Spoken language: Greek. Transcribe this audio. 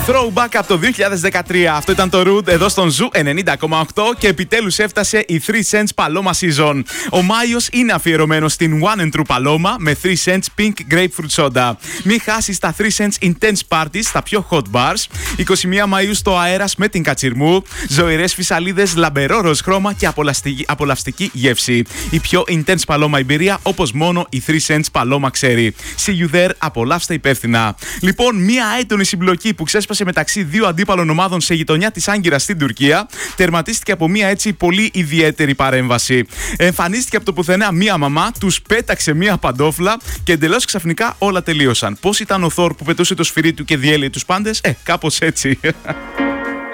Throwback από το 2013. Αυτό ήταν το Root εδώ στον Ζου 90,8 και επιτέλους έφτασε η 3 Cents Paloma Season. Ο Μάιος είναι αφιερωμένος στην One and True Paloma με 3 Cents Pink Grapefruit Soda. Μην χάσεις τα 3 Cents Intense Parties στα πιο hot bars. 21 Μαΐου στο Αέρας με την Κατσιρμού. Ζωηρές φυσαλίδες, λαμπερό ροζ χρώμα και απολαυστική γεύση. Η πιο intense Paloma εμπειρία όπως μόνο η 3 Cents Paloma ξέρει. See you there, απολαύστε υπεύθυνα. Λοιπόν, μια έντονη συμπλοκή που ξέσπασε μεταξύ δύο αντίπαλων ομάδων σε γειτονιά της Άγκυρας στην Τουρκία τερματίστηκε από μια έτσι πολύ ιδιαίτερη παρέμβαση. Εμφανίστηκε από το πουθενά μια μαμά, τους πέταξε μια παντόφλα και εντελώς ξαφνικά όλα τελείωσαν. Πώς ήταν ο Θόρ που πετούσε το σφυρί του και διέλυε τους πάντες? Κάπως έτσι.